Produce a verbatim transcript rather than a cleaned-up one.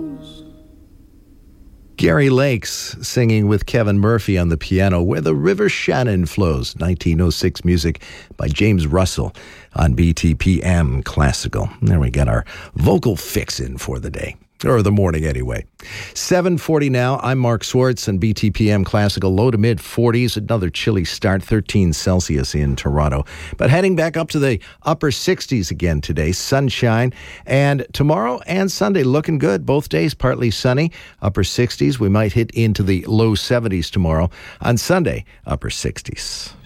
Gary Lakes singing with Kevin Murphy on the piano, Where the River Shannon Flows, nineteen oh six music by James Russell on B T P M Classical. There we got our vocal fix-in for the day. Or the morning, anyway. seven forty now. I'm Mark Swartz and B T P M Classical. Low to mid forties. Another chilly start. thirteen Celsius in Toronto. But heading back up to the upper sixties again today. Sunshine. And tomorrow and Sunday looking good. Both days partly sunny. Upper sixties. We might hit into the low seventies tomorrow. On Sunday, upper sixties.